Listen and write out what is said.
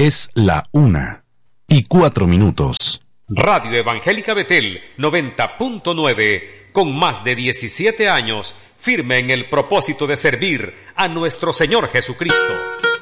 Es la 1:04. Radio Evangélica Betel 90.9, con más de 17 años, firme en el propósito de servir a nuestro Señor Jesucristo.